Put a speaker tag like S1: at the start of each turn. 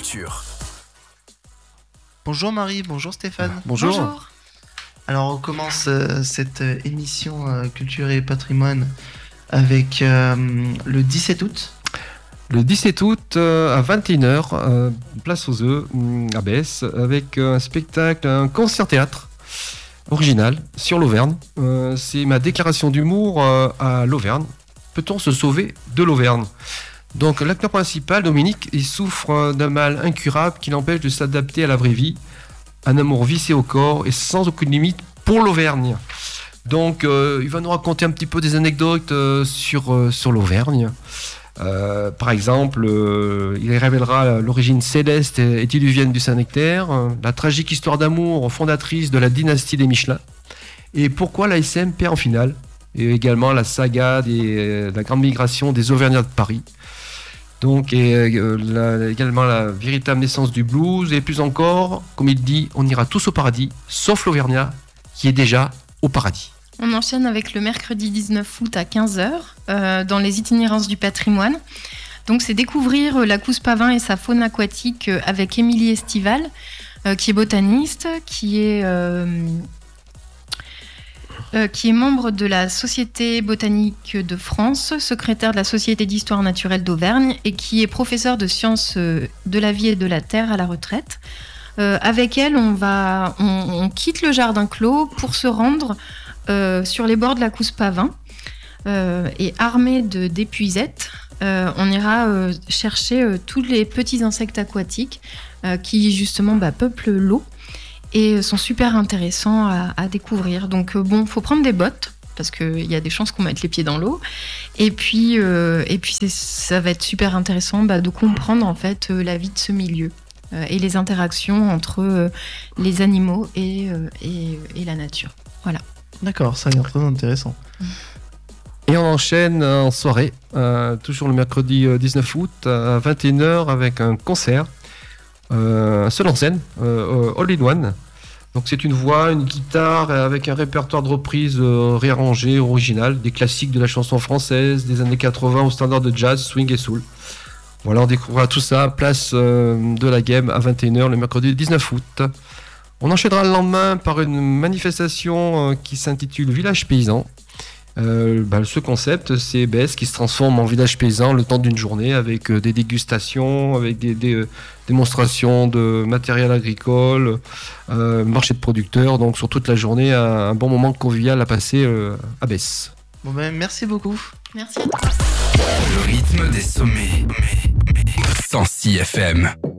S1: culture.
S2: Bonjour Marie, bonjour Stéphane.
S3: Bonjour.
S2: Alors on commence cette émission Culture et Patrimoine avec le 17 août.
S3: Le 17 août à 21h, place aux œufs à Besse, avec un spectacle, un concert-théâtre original sur l'Auvergne. C'est ma déclaration d'humour à l'Auvergne. Peut-on se sauver de l'Auvergne ? Donc l'acteur principal, Dominique, il souffre d'un mal incurable qui l'empêche de s'adapter à la vraie vie. Un amour vissé au corps et sans aucune limite pour l'Auvergne. Donc il va nous raconter un petit peu des anecdotes sur l'Auvergne. Par exemple, il révélera l'origine céleste et diluvienne du Saint-Nectaire, la tragique histoire d'amour fondatrice de la dynastie des Michelin, et pourquoi l'ASM perd en finale, et également la saga de la grande migration des Auvergnats de Paris. Donc, également la véritable naissance du blues, et plus encore, comme il dit, on ira tous au paradis, sauf l'Auvergnat, qui est déjà au paradis.
S4: On enchaîne avec le mercredi 19 août à 15h dans les itinérances du patrimoine. Donc c'est découvrir la Couspavin et sa faune aquatique avec Émilie Estival, qui est botaniste, qui est membre de la Société botanique de France, secrétaire de la Société d'histoire naturelle d'Auvergne et qui est professeur de sciences de la vie et de la terre à la retraite. Avec elle, on quitte le jardin clos pour se rendre sur les bords de la Couspavin et armé d'épuisettes, on ira chercher tous les petits insectes aquatiques qui justement peuplent l'eau et sont super intéressants à découvrir. Donc faut prendre des bottes parce qu'il y a des chances qu'on mette les pieds dans l'eau. Et puis ça va être super intéressant de comprendre en fait la vie de ce milieu et les interactions entre les animaux et la nature. Voilà.
S2: D'accord, ça a l'air très intéressant.
S3: Et on enchaîne en soirée, toujours le mercredi 19 août à 21h avec un concert, seul en scène, All in One. Donc c'est une voix, une guitare avec un répertoire de reprises réarrangé, original, des classiques de la chanson française des années 80 au standard de jazz, swing et soul. Voilà, on découvrira tout ça, place de la Game à 21h le mercredi 19 août. On enchaînera le lendemain par une manifestation qui s'intitule Village Paysan. Ce concept, c'est Besse qui se transforme en village paysan le temps d'une journée avec des dégustations, avec des démonstrations de matériel agricole, marché de producteurs. Donc sur toute la journée, un bon moment convivial à passer à Besse.
S2: Bon merci beaucoup.
S4: Merci à toi.
S1: Le rythme des sommets. 106 FM.